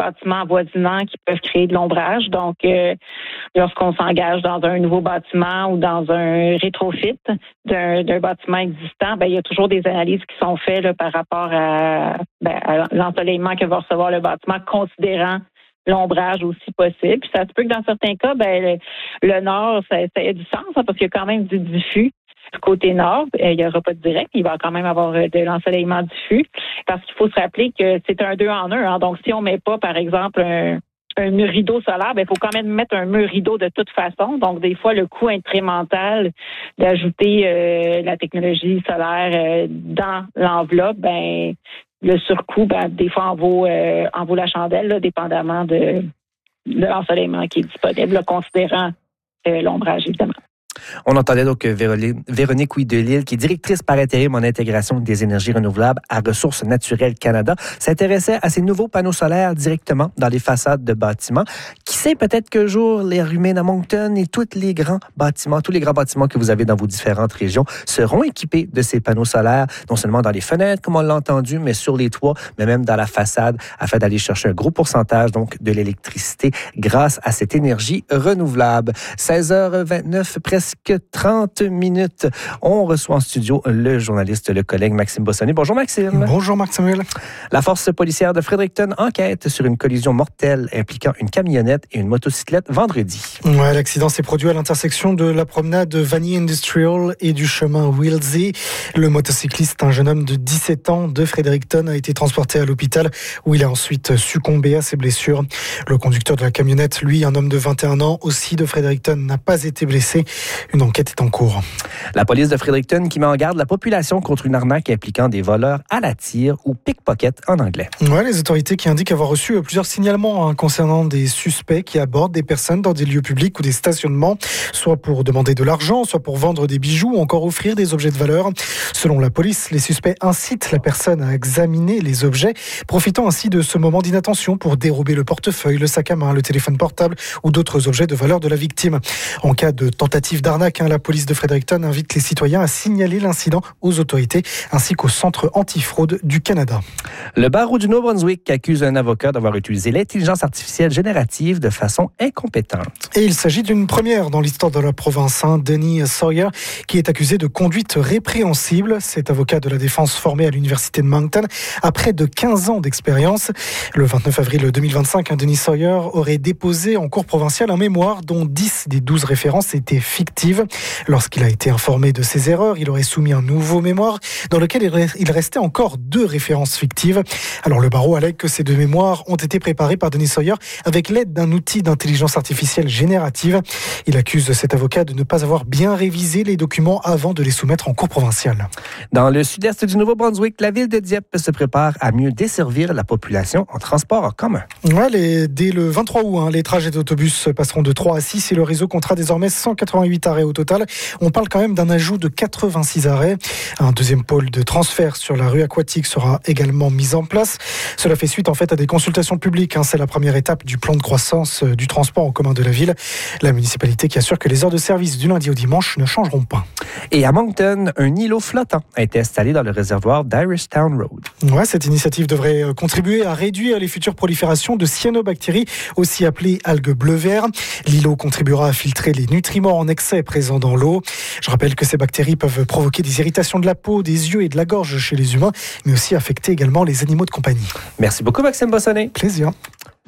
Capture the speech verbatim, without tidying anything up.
bâtiments avoisinants qui peuvent créer de l'ombrage. Donc, euh, lorsqu'on s'engage dans un nouveau bâtiment ou dans un rétrofit d'un, d'un bâtiment existant, ben, il y a toujours des analyses qui sont faites là, par rapport à, ben, à l'ensoleillement que va recevoir le bâtiment, considérant l'ombrage aussi possible. Puis ça se peut que dans certains cas, ben, le, le nord, ça, ça a du sens hein, parce qu'il y a quand même du diffus. Du côté nord, il n'y aura pas de direct, il va quand même avoir de l'ensoleillement diffus. Parce qu'il faut se rappeler que c'est un deux en un. Hein. Donc, si on met pas, par exemple, un, un mur rideau solaire, ben, il faut quand même mettre un mur rideau de toute façon. Donc, des fois, le coût incrémental d'ajouter euh, la technologie solaire euh, dans l'enveloppe, ben, le surcoût, ben, des fois, en vaut, euh, en vaut la chandelle, là, dépendamment de, de l'ensoleillement qui est disponible, là, considérant euh, l'ombrage, évidemment. On entendait donc Véronique Houy-Delisle, qui est directrice par intérim en intégration des énergies renouvelables à Ressources naturelles Canada, s'intéressait à ces nouveaux panneaux solaires directement dans les façades de bâtiments. Qui sait, peut-être qu'un jour, les rues Main à Moncton et tous les grands bâtiments, tous les grands bâtiments que vous avez dans vos différentes régions seront équipés de ces panneaux solaires, non seulement dans les fenêtres, comme on l'a entendu, mais sur les toits, mais même dans la façade, afin d'aller chercher un gros pourcentage donc de l'électricité grâce à cette énergie renouvelable. seize heures vingt-neuf, presque trente minutes. On reçoit en studio le journaliste, le collègue Maxime Bossonné. Bonjour Maxime. Bonjour Marc-Samuel. La force policière de Fredericton enquête sur une collision mortelle impliquant une camionnette et une motocyclette vendredi. Ouais, l'accident s'est produit à l'intersection de la promenade Vanier Industrial et du chemin Wilsey. Le motocycliste, un jeune homme de dix-sept ans de Fredericton, a été transporté à l'hôpital où il a ensuite succombé à ses blessures. Le conducteur de la camionnette, lui, un homme de vingt et un ans, aussi de Fredericton, n'a pas été blessé. Une enquête est en cours. La police de Fredericton qui met en garde la population contre une arnaque impliquant des voleurs à la tire ou pickpocket en anglais. Ouais, les autorités qui indiquent avoir reçu plusieurs signalements hein, concernant des suspects qui abordent des personnes dans des lieux publics ou des stationnements, soit pour demander de l'argent, soit pour vendre des bijoux ou encore offrir des objets de valeur. Selon la police, les suspects incitent la personne à examiner les objets, profitant ainsi de ce moment d'inattention pour dérober le portefeuille, le sac à main, le téléphone portable ou d'autres objets de valeur de la victime. En cas de tentative d'arnaque, hein, la police de Fredericton invite les citoyens à signaler l'incident aux autorités ainsi qu'au Centre antifraude du Canada. Le barreau du Nouveau-Brunswick accuse un avocat d'avoir utilisé l'intelligence artificielle générative de façon incompétente. Et il s'agit d'une première dans l'histoire de la province. Hein. Denis Sawyer, qui est accusé de conduite répréhensible. Cet avocat de la défense formé à l'université de Moncton a près de quinze ans d'expérience. Le vingt-neuf avril deux mille vingt-cinq, hein, Denis Sawyer aurait déposé en cour provinciale un mémoire dont dix des douze références étaient fictives. Lorsqu'il a été informé de ses erreurs, il aurait soumis un nouveau mémoire dans lequel il restait encore deux références fictives. Alors le barreau allègue que ces deux mémoires ont été préparés par Denis Sawyer avec l'aide d'un outil d'intelligence artificielle générative. Il accuse cet avocat de ne pas avoir bien révisé les documents avant de les soumettre en cour provinciale. Dans le sud-est du Nouveau-Brunswick, la ville de Dieppe se prépare à mieux desservir la population en transport en commun. Ouais, les, dès le vingt-trois août, hein, les trajets d'autobus passeront de trois à six et le réseau comptera désormais cent quatre-vingt-huit arrêts au total. On parle quand même d'un ajout de quatre-vingt-six arrêts. Un deuxième pôle de transfert sur la rue Aquatique sera également mis en place. Cela fait suite en fait à des consultations publiques. Hein. C'est la première étape du plan de croissance du transport en commun de la ville. La municipalité qui assure que les heures de service du lundi au dimanche ne changeront pas. Et à Moncton, un îlot flottant a été installé dans le réservoir d'Irishtown Road. Ouais, cette initiative devrait contribuer à réduire les futures proliférations de cyanobactéries, aussi appelées algues bleu-vert. L'îlot contribuera à filtrer les nutriments en excès présents dans l'eau. Je rappelle que ces bactéries peuvent provoquer des irritations de la peau, des yeux et de la gorge chez les humains, mais aussi affecter également les animaux de compagnie. Merci beaucoup Maxime Bossonné. Plaisir.